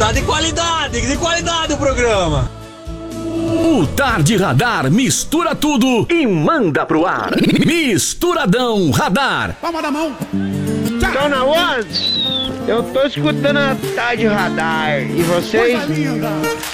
Tá de qualidade o programa. O Tarde Radar mistura tudo e manda pro ar. Misturadão Radar. Palma da mão. Dona Ondes, eu tô escutando a Tarde Radar. E vocês? Coisa linda.